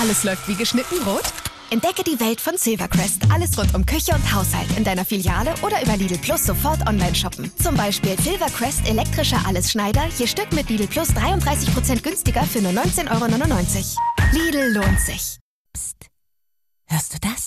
alles läuft wie geschnitten Brot? Entdecke die Welt von Silvercrest. Alles rund um Küche und Haushalt in deiner Filiale oder über Lidl Plus sofort online shoppen. Zum Beispiel Silvercrest elektrischer Allesschneider, je Stück mit Lidl Plus 33% günstiger für nur 19,99 €. Lidl lohnt sich. Psst. Hörst du das?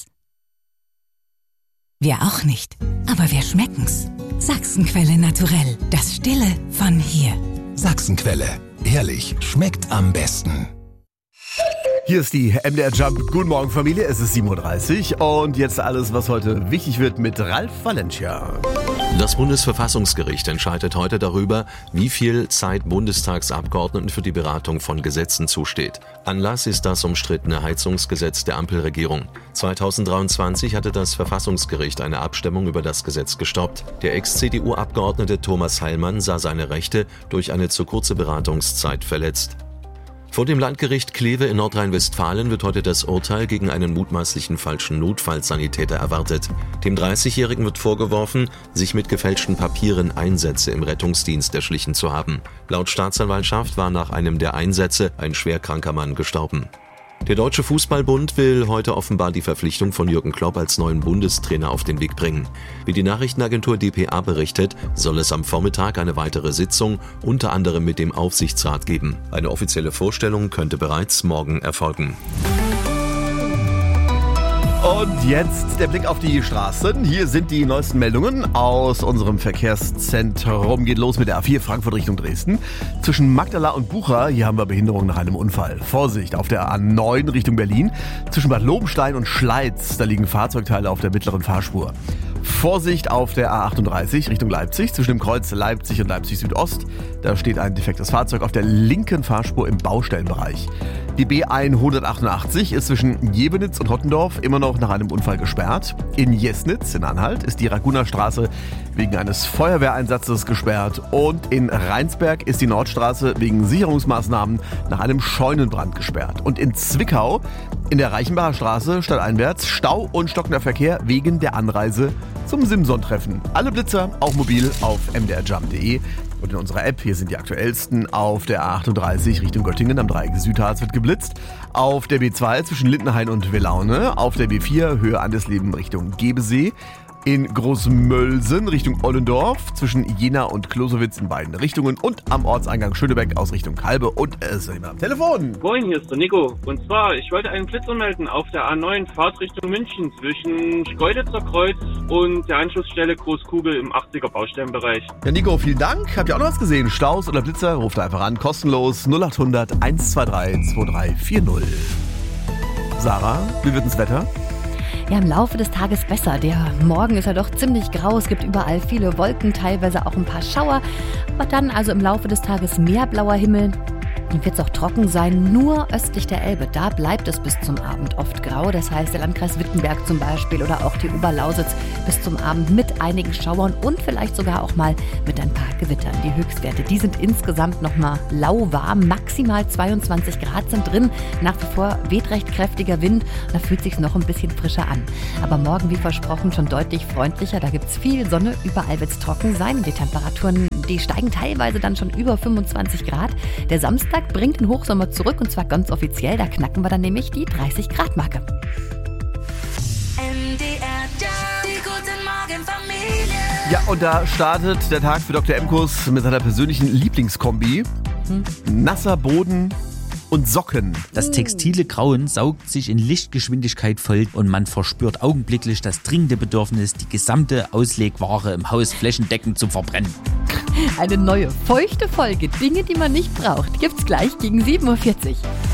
Wir auch nicht, aber wir schmecken's. Sachsenquelle naturell, das Stille von hier. Sachsenquelle, ehrlich, schmeckt am besten. Hier ist die MDR Jump. Guten Morgen Familie, es ist 7:30 Uhr und jetzt alles, was heute wichtig wird mit Ralf Valencia. Das Bundesverfassungsgericht entscheidet heute darüber, wie viel Zeit Bundestagsabgeordneten für die Beratung von Gesetzen zusteht. Anlass ist das umstrittene Heizungsgesetz der Ampelregierung. 2023 hatte das Verfassungsgericht eine Abstimmung über das Gesetz gestoppt. Der Ex-CDU-Abgeordnete Thomas Heilmann sah seine Rechte durch eine zu kurze Beratungszeit verletzt. Vor dem Landgericht Kleve in Nordrhein-Westfalen wird heute das Urteil gegen einen mutmaßlichen falschen Notfallsanitäter erwartet. Dem 30-Jährigen wird vorgeworfen, sich mit gefälschten Papieren Einsätze im Rettungsdienst erschlichen zu haben. Laut Staatsanwaltschaft war nach einem der Einsätze ein schwerkranker Mann gestorben. Der Deutsche Fußballbund will heute offenbar die Verpflichtung von Jürgen Klopp als neuen Bundestrainer auf den Weg bringen. Wie die Nachrichtenagentur dpa berichtet, soll es am Vormittag eine weitere Sitzung, unter anderem mit dem Aufsichtsrat geben. Eine offizielle Vorstellung könnte bereits morgen erfolgen. Und jetzt der Blick auf die Straßen. Hier sind die neuesten Meldungen aus unserem Verkehrszentrum. Geht los mit der A4 Frankfurt Richtung Dresden. Zwischen Magdala und Bucha, hier haben wir Behinderung nach einem Unfall. Vorsicht auf der A9 Richtung Berlin. Zwischen Bad Lobenstein und Schleiz, da liegen Fahrzeugteile auf der mittleren Fahrspur. Vorsicht auf der A38 Richtung Leipzig, zwischen dem Kreuz Leipzig und Leipzig Südost. Da steht ein defektes Fahrzeug auf der linken Fahrspur im Baustellenbereich. Die B188 ist zwischen Jebenitz und Hottendorf immer noch nach einem Unfall gesperrt. In Jesnitz in Anhalt ist die Ragunerstraße wegen eines Feuerwehreinsatzes gesperrt. Und in Rheinsberg ist die Nordstraße wegen Sicherungsmaßnahmen nach einem Scheunenbrand gesperrt. Und in Zwickau in der Reichenbacher Straße stadteinwärts Stau und stockender Verkehr wegen der Anreise zum Simson-Treffen. Alle Blitzer auch mobil auf mdrjump.de und in unserer App. Hier sind die aktuellsten. Auf der A38 Richtung Göttingen am Dreieck Südharz wird geblitzt. Auf der B2 zwischen Lindenhain und Welaune. Auf der B4 Höhe Andesleben Richtung Gebesee. In Großmölsen Richtung Ollendorf, zwischen Jena und Klosowitz in beiden Richtungen und am Ortseingang Schönebeck aus Richtung Kalbe. Und es ist jemand am Telefon. Moin, hier ist der Nico. Und zwar, ich wollte einen Blitz anmelden auf der A9 Fahrt Richtung München zwischen Schkeuditzer Kreuz und der Anschlussstelle Großkugel im 80er Baustellenbereich. Ja, Nico, vielen Dank. Habt ihr auch noch was gesehen? Staus oder Blitzer? Ruft einfach an. Kostenlos 0800 123 2340. Sarah, wie wird das Wetter? Ja, im Laufe des Tages besser. Der Morgen ist ja doch ziemlich grau. Es gibt überall viele Wolken, teilweise auch ein paar Schauer. Aber dann also im Laufe des Tages mehr blauer Himmel. Dann wird es auch trocken sein, nur östlich der Elbe. Da bleibt es bis zum Abend oft grau. Das heißt, der Landkreis Wittenberg zum Beispiel oder auch die Oberlausitz bis zum Abend mit einigen Schauern und vielleicht sogar auch mal mit ein paar Gewittern. Die Höchstwerte, die sind insgesamt nochmal lauwarm. Maximal 22 Grad sind drin. Nach wie vor weht recht kräftiger Wind. Da fühlt es sich noch ein bisschen frischer an. Aber morgen, wie versprochen, schon deutlich freundlicher. Da gibt es viel Sonne. Überall wird es trocken sein. Die Temperaturen, die steigen teilweise dann schon über 25 Grad. Der Samstag bringt den Hochsommer zurück und zwar ganz offiziell. Da knacken wir dann nämlich die 30 Grad Marke. Ja, und da startet der Tag für Dr. Emkus mit seiner persönlichen Lieblingskombi. Nasser Boden und Socken. Das textile Grauen saugt sich in Lichtgeschwindigkeit voll und man verspürt augenblicklich das dringende Bedürfnis, die gesamte Auslegware im Haus flächendeckend zu verbrennen. Eine neue, feuchte Folge Dinge, die man nicht braucht, gibt's gleich gegen 7:40 Uhr.